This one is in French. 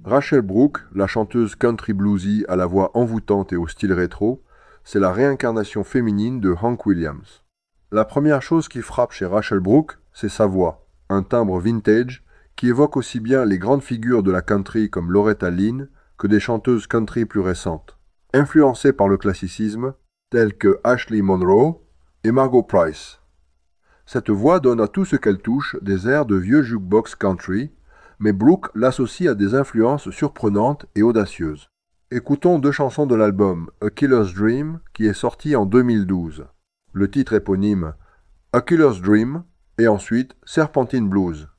Rachel Brooke, la chanteuse country bluesy à la voix envoûtante et au style rétro, c'est la réincarnation féminine de Hank Williams. La première chose qui frappe chez Rachel Brooke, c'est sa voix, un timbre vintage qui évoque aussi bien les grandes figures de la country comme Loretta Lynn que des chanteuses country plus récentes, influencées par le classicisme, telles que Ashley Monroe et Margot Price. Cette voix donne à tout ce qu'elle touche des airs de vieux jukebox country, mais Brooke l'associe à des influences surprenantes et audacieuses. Écoutons deux chansons de l'album A Killer's Dream qui est sorti en 2012. Le titre éponyme A Killer's Dream et ensuite Serpentine Blues.